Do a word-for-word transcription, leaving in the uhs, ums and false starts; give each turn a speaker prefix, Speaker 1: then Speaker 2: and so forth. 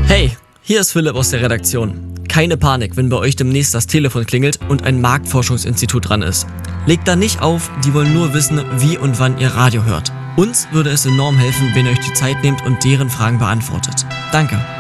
Speaker 1: Hey, hier ist Philipp aus der Redaktion. Keine Panik, wenn bei euch demnächst das Telefon klingelt und ein Marktforschungsinstitut dran ist. Legt da nicht auf, die wollen nur wissen, wie und wann ihr Radio hört. Uns würde es enorm helfen, wenn ihr euch die Zeit nehmt und deren Fragen beantwortet. Danke.